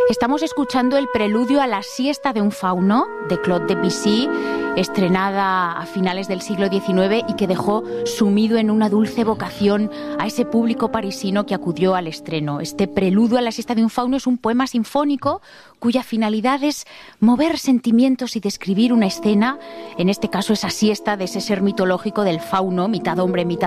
Estamos escuchando el preludio a la siesta de un fauno de Claude Debussy, estrenada a finales del siglo XIX y que dejó sumido en una dulce evocación a ese público parisino que acudió al estreno. Este preludio a la siesta de un fauno es un poema sinfónico cuya finalidad es mover sentimientos y describir una escena, en este caso esa siesta de ese ser mitológico del fauno, mitad hombre, mitad